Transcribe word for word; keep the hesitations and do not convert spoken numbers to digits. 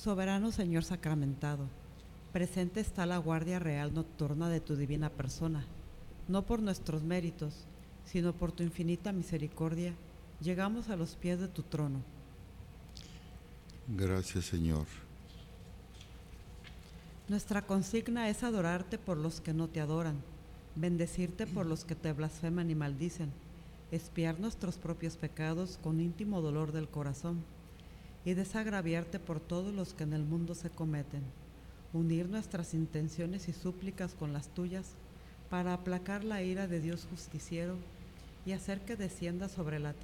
Soberano Señor sacramentado, presente está la guardia real nocturna de tu divina persona. No por nuestros méritos, sino por tu infinita misericordia, llegamos a los pies de tu trono. Gracias, Señor. Nuestra consigna es adorarte por los que no te adoran, bendecirte por los que te blasfeman y maldicen, expiar nuestros propios pecados con íntimo dolor del corazón y desagraviarte por todos los que en el mundo se cometen, unir nuestras intenciones y súplicas con las tuyas para aplacar la ira de Dios justiciero y hacer que descienda sobre la tierra